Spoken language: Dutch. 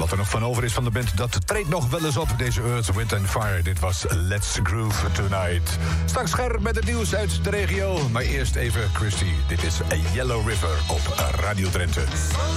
Wat er nog van over is van de band, dat treedt nog wel eens op. Deze Earth, Wind and Fire. Dit was Let's Groove Tonight. Straks scherp met het nieuws uit de regio. Maar eerst even Christy. Dit is Yellow River op Radio Drenthe.